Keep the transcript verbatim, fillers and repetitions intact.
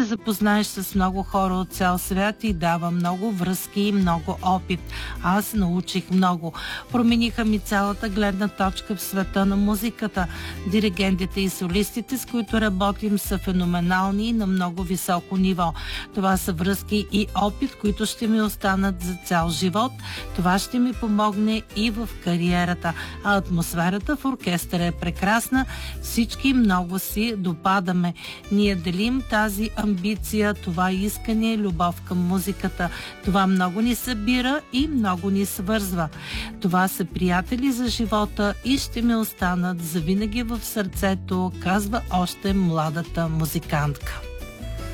запознаеш с много хора от цял свят и дава много връзки и много опит. Аз научих много. Промениха ми цялата гледна точка в света на музиката. Диригентите и солистите, с които работим, са феноменални и на много високо ниво. Това са връзки и опит, които ще ми останат за цял живот. Това ще ми помогне и в кариерата. А атмосферата в оркестъра е прекрасна. Всички много си допадаме. Ние делим тази амбиция, това искане, любов към музиката. Това много ни събира и много ни свързва. Това са приятели за живота и ще ми останат завинаги в сърцето, казва още младата музикантка.